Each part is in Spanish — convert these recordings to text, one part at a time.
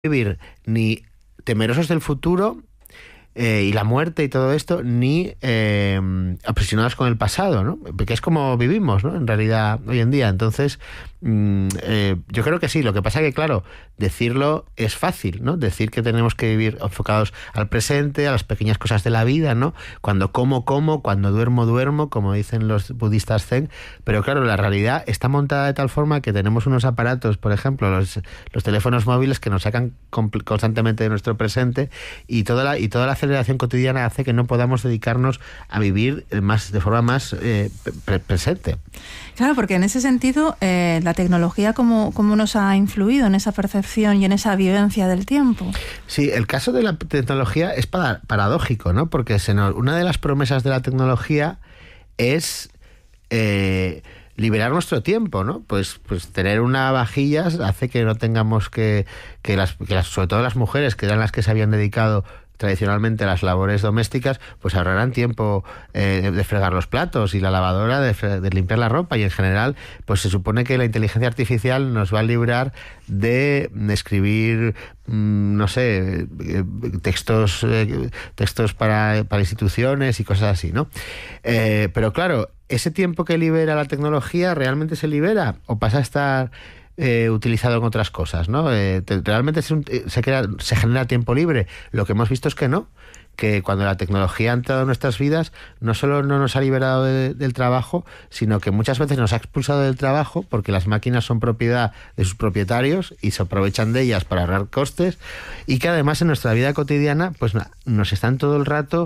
vivir ni temerosos del futuro y la muerte y todo esto, ni aprisionados con el pasado, ¿no? Porque es como vivimos, ¿no? En realidad, hoy en día. Entonces, yo creo que sí. Lo que pasa es que, claro, decirlo es fácil, ¿no? Decir que tenemos que vivir enfocados al presente, a las pequeñas cosas de la vida, ¿no? Cuando como, cuando duermo, como dicen los budistas zen. Pero claro, la realidad está montada de tal forma que tenemos unos aparatos, por ejemplo, los teléfonos móviles, que nos sacan constantemente de nuestro presente, y toda la aceleración cotidiana hace que no podamos dedicarnos a vivir de forma más presente. Claro, porque en ese sentido, la tecnología, ¿cómo nos ha influido en esa percepción y en esa vivencia del tiempo? Sí, el caso de la tecnología es paradójico, ¿no? Porque una de las promesas de la tecnología es liberar nuestro tiempo, ¿no? Pues tener una vajilla hace que no tengamos que sobre todo las mujeres, que eran las que se habían dedicado tradicionalmente las labores domésticas, pues ahorrarán tiempo de fregar los platos, y la lavadora de limpiar la ropa, y en general pues se supone que la inteligencia artificial nos va a librar de escribir no sé, textos para instituciones y cosas así, ¿no? Pero claro, ese tiempo que libera la tecnología, ¿realmente se libera o pasa a estar utilizado en otras cosas, ¿no? Realmente se genera tiempo libre. Lo que hemos visto es que no, que cuando la tecnología ha entrado en nuestras vidas, no solo no nos ha liberado del trabajo, sino que muchas veces nos ha expulsado del trabajo, porque las máquinas son propiedad de sus propietarios y se aprovechan de ellas para ahorrar costes, y que además en nuestra vida cotidiana pues nos están todo el rato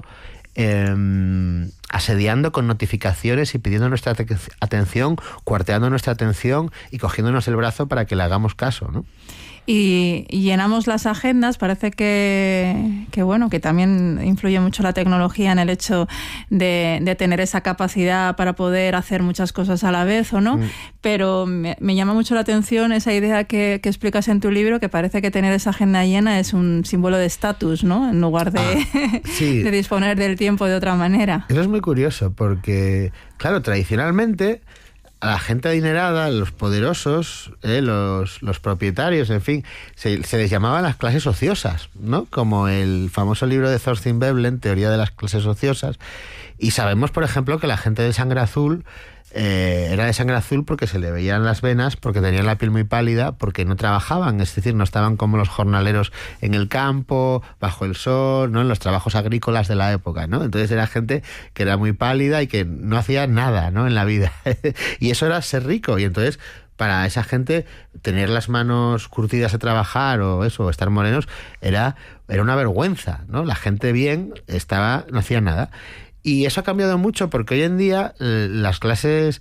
asediando con notificaciones y pidiendo nuestra atención, cuarteando nuestra atención y cogiéndonos el brazo para que le hagamos caso, ¿no? Y llenamos las agendas. Parece que bueno, que también influye mucho la tecnología en el hecho de tener esa capacidad para poder hacer muchas cosas a la vez, ¿o no? Pero me llama mucho la atención esa idea que explicas en tu libro, que parece que tener esa agenda llena es un símbolo de estatus, ¿no? En lugar sí, de disponer del tiempo de otra manera. Eso es muy curioso, porque, claro, tradicionalmente a la gente adinerada, los poderosos, los propietarios, en fin, se les llamaban las clases ociosas, ¿no? Como el famoso libro de Thorstein Veblen, Teoría de las clases ociosas. Y sabemos, por ejemplo, que la gente de sangre azul era de sangre azul porque se le veían las venas, porque tenían la piel muy pálida, porque no trabajaban, es decir, no estaban como los jornaleros en el campo, bajo el sol, ¿no? En los trabajos agrícolas de la época, ¿no? Entonces era gente que era muy pálida y que no hacía nada, ¿no? En la vida. Y eso era ser rico. Y entonces, para esa gente, tener las manos curtidas a trabajar o estar morenos, era una vergüenza, ¿no? La gente bien no hacía nada. Y eso ha cambiado mucho, porque hoy en día las clases,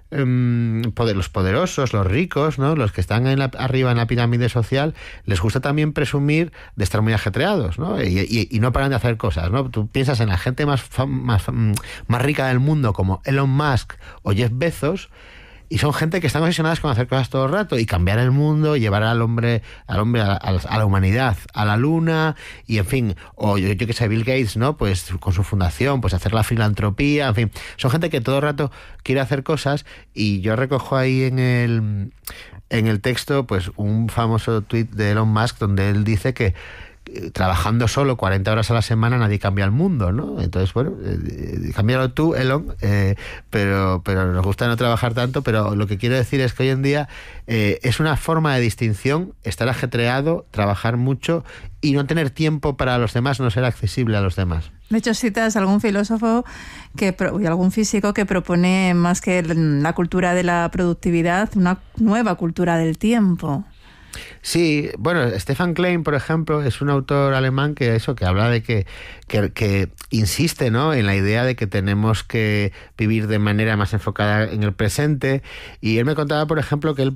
los poderosos, los ricos, ¿no? Los que están arriba en la pirámide social, les gusta también presumir de estar muy ajetreados, ¿no? Y no paran de hacer cosas, ¿no? Tú piensas en la gente más rica del mundo, como Elon Musk o Jeff Bezos, y son gente que están obsesionadas con hacer cosas todo el rato y cambiar el mundo, llevar al hombre a la humanidad a la luna, y en fin, o yo que sé, Bill Gates, ¿no? Pues con su fundación, pues hacer la filantropía, en fin, son gente que todo el rato quiere hacer cosas. Y yo recojo ahí en el texto pues un famoso tuit de Elon Musk, donde él dice que trabajando solo 40 horas a la semana nadie cambia el mundo, ¿no? Entonces, bueno, cámbialo tú, Elon, pero nos gusta no trabajar tanto. Pero lo que quiero decir es que hoy en día es una forma de distinción estar ajetreado, trabajar mucho y no tener tiempo para los demás, no ser accesible a los demás. De hecho, citas algún filósofo y algún físico que propone, más que la cultura de la productividad, una nueva cultura del tiempo. Sí, bueno, Stefan Klein, por ejemplo, es un autor alemán que habla de que insiste, ¿no? En la idea de que tenemos que vivir de manera más enfocada en el presente. Y él me contaba, por ejemplo, que él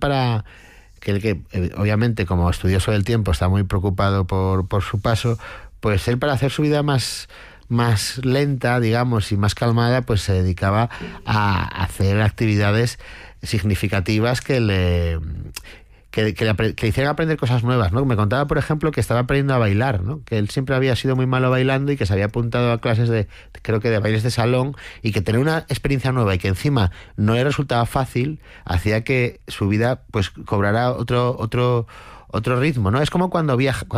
obviamente como estudioso del tiempo está muy preocupado por su paso, pues él, para hacer su vida más lenta, digamos, y más calmada, pues se dedicaba a hacer actividades significativas que le hicieran aprender cosas nuevas, ¿no? Me contaba, por ejemplo, que estaba aprendiendo a bailar, ¿no? Que él siempre había sido muy malo bailando y que se había apuntado a clases de bailes de salón, y que tener una experiencia nueva y que encima no le resultaba fácil hacía que su vida pues cobrara otro otro ritmo, ¿no? Es como cuando